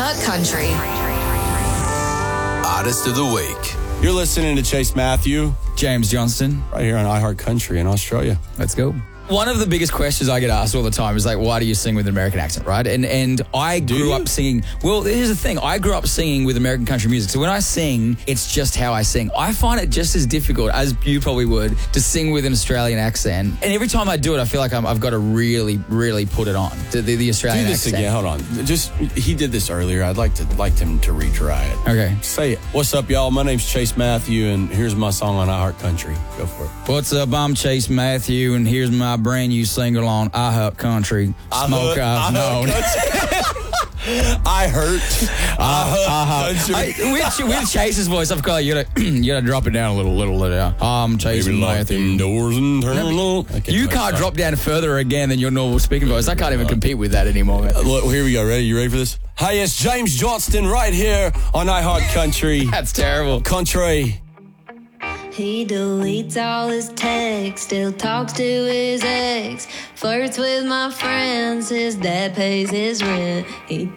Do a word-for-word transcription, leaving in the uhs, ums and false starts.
iHeart Country. Artist of the Week. You're listening to Chase Matthew, James Johnston, right here on iHeart Country in Australia. Let's go. One of the biggest questions I get asked all the time is like, why do you sing with an American accent, right? And and I Do grew you? up singing, well, here's the thing. I grew up singing with American country music. So when I sing, it's just how I sing. I find it just as difficult as you probably would to sing with an Australian accent. And every time I do it, I feel like I'm, I've got to really, really put it on, the, the, the Australian Do this accent. again. Hold on. Just he did this earlier. I'd like to like him to retry it. Okay. Say it. What's up, y'all? My name's Chase Matthew, and here's my song on iHeart Country. Go for it. What's up? I'm Chase Matthew, and here's my brand new single on iHeart Country. Smoke I've known. I hurt. I, Country. I, with, with Chase's voice, I've got you gotta you gotta drop it down a little, little, little. I'm Chase Maybe lock Matthew. them doors and turn on. Okay, You wait, can't sorry. drop down further again than your normal speaking voice. I can't even compete with that anymore, man. Uh, Look, here we go. Ready? You ready for this? Hi, it's James Johnston right here on iHeart Country. That's terrible. Country. He deletes all his texts, still talks to his ex, flirts with my friends, his dad pays his rent. He